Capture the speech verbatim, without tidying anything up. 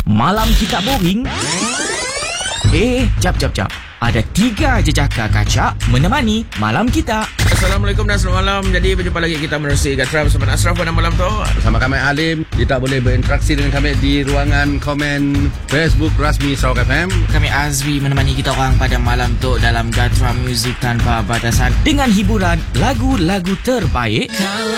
Malam kita boring? Eh, jap, jap, jap. Ada tiga jejaka kaca menemani malam kita. Assalamualaikum dan selamat malam. Jadi berjumpa lagi kita menerusi Gatra bersama Ashraf pada malam tu. Bersama kami Alim. Kita boleh berinteraksi dengan kami di ruangan komen Facebook rasmi Sarawak F M. Kami Azwi menemani kita orang pada malam tu dalam Gatra Music Tanpa Batasan dengan hiburan lagu-lagu terbaik.